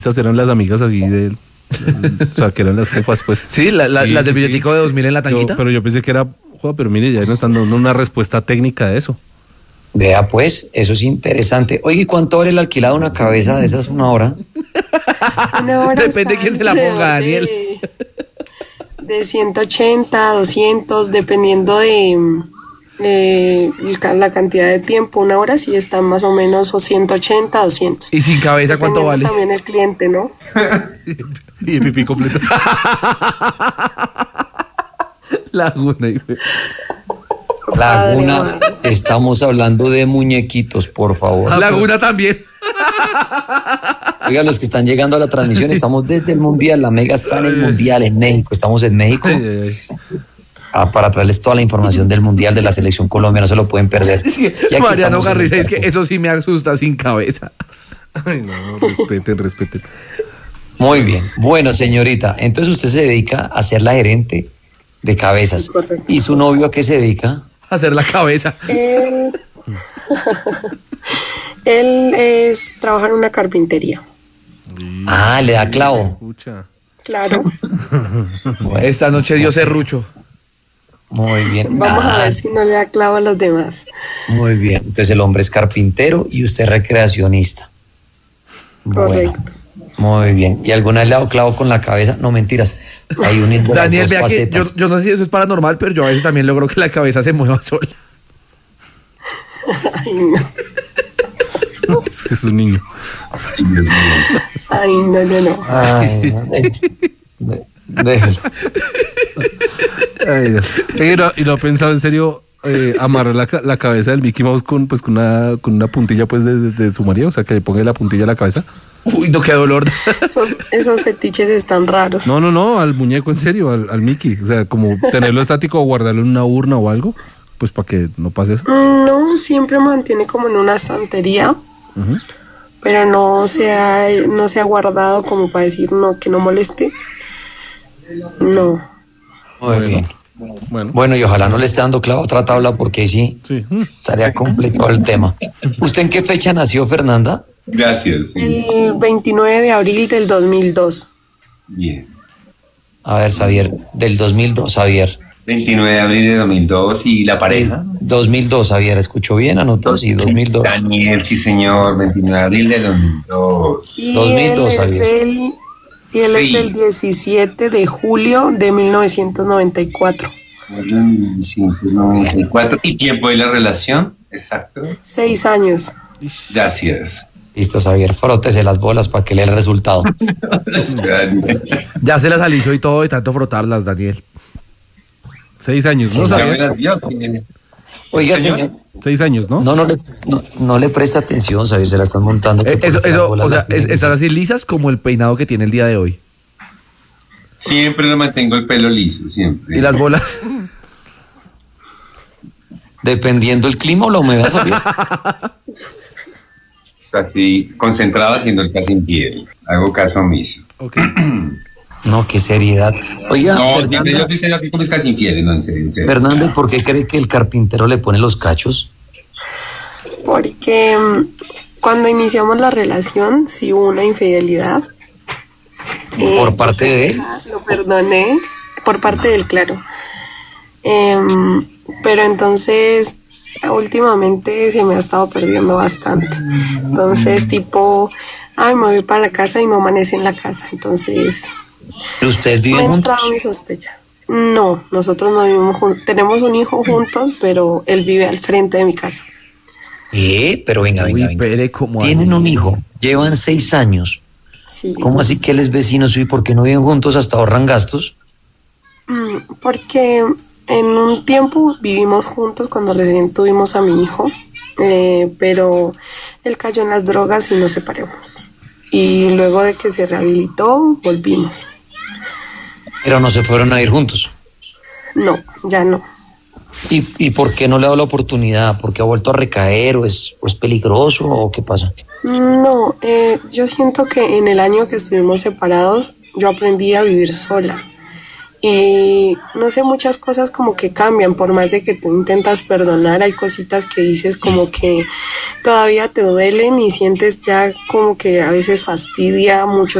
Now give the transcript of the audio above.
Esas eran las amigas así o sea, que eran las jefas, pues. Sí, las del billetico de 2000 en la tanguita. Pero yo pensé que era, joder, pero mire, ya no están dando una respuesta técnica de eso. Vea pues, eso es interesante. Oye, ¿y cuánto vale el alquilado de una cabeza de esas una hora? Depende de quién se la ponga, Daniel. De 180, 200, dependiendo de la cantidad de tiempo. Una hora sí está más o menos o 180, 200. ¿Y sin cabeza cuánto vale? También el cliente, ¿no? Y el pipí completo. Laguna. Laguna, estamos hablando de muñequitos, por favor. Laguna también. Oiga, los que están llegando a la transmisión, estamos desde el Mundial, la Mega está en el Mundial en México, estamos en México. Para traerles toda la información del Mundial de la Selección Colombia, no se lo pueden perder. Mariano Garriga, es que eso sí me asusta sin cabeza. Ay, no, respeten. Muy bien. Bueno, señorita, entonces usted se dedica a ser la gerente de cabezas. Correcto. ¿Y su novio a qué se dedica? A hacer la cabeza. Él trabaja en una carpintería. Le da clavo. Claro. Bueno, Esta noche dio serrucho. muy bien. Vamos a ver si no le da clavo a los demás. Muy bien. Entonces el hombre es carpintero y usted recreacionista. Bueno, Correcto. muy bien. ¿Y alguna vez le ha dado clavo con la cabeza? No, mentiras. Hay un Daniel, vea que yo no sé si eso es paranormal, pero yo a veces también logro que la cabeza se mueva sola. Ay, no. Es un niño. Ay, no. Ay, déjelo. Ay, Dios. ¿Y no ha pensado en serio amarrar la cabeza del Mickey Mouse con una puntilla pues de su marido? O sea, que le ponga la puntilla a la cabeza. Uy, no, qué dolor. Esos fetiches están raros. No, al muñeco en serio, al Mickey. O sea, como tenerlo estático o guardarlo en una urna o algo, pues para que no pase eso. No, siempre mantiene como en una estantería, pero no se ha guardado como para decir que no moleste. No. Muy bien. Bueno. Bueno, y ojalá no le esté dando clavo a otra tabla porque ahí sí estaría complicado el tema. ¿Usted en qué fecha nació, Fernanda? Gracias. El 29 de abril del 2002. Bien. A ver, Xavier, del 2002, Xavier. 29 de abril de 2002 y la pareja. 2002, Xavier, ¿escuchó bien? Anotó, sí, 2002. Daniel, sí señor, 29 de abril de 2002. Y 2002, él Xavier. es del 17 de julio de 1994. 1994. ¿Y tiempo de la relación? Exacto. 6 años. Gracias. Listo, Xavier, frótese las bolas para que lea el resultado. Ya se las alisó y todo de tanto frotarlas, Daniel. 6 años, ¿no? Oiga, señor. 6 años, ¿no? No le presta atención, Xavier, se la están montando. Están así lisas como el peinado que tiene el día de hoy. Siempre lo mantengo el pelo liso, siempre. ¿Y las bolas? Dependiendo el clima o la humedad, Xavier. Así, concentrado haciendo el casi infiel. Hago caso omiso. Okay. No, qué seriedad. Oiga, No, Fernanda, yo estoy aquí con los casi infieles, no, en serio. Fernanda, ¿por qué cree que el carpintero le pone los cachos? Porque cuando iniciamos la relación, sí hubo una infidelidad. ¿Por parte de él? Lo perdoné, por parte de él, claro. Pero entonces, últimamente se me ha estado perdiendo bastante. Entonces, me voy para la casa y no amanece en la casa. Entonces, ¿Pero ustedes viven me ha juntos? entrado mi sospecha. No, nosotros no vivimos juntos. Tenemos un hijo juntos, pero él vive al frente de mi casa. Pero venga. Tienen un hijo, llevan 6 años. Sí. ¿Cómo así que él es vecino suyo y por qué no viven juntos hasta ahorran gastos? Porque en un tiempo vivimos juntos cuando recién tuvimos a mi hijo, pero él cayó en las drogas y nos separamos. Y luego de que se rehabilitó, volvimos. Pero no se fueron a ir juntos. No, ya no. ¿Y por qué no le ha dado la oportunidad? ¿Porque ha vuelto a recaer o es peligroso o qué pasa? No, yo siento que en el año que estuvimos separados, yo aprendí a vivir sola. Y no sé, muchas cosas como que cambian, por más de que tú intentas perdonar, hay cositas que dices como que todavía te duelen y sientes ya como que a veces fastidia mucho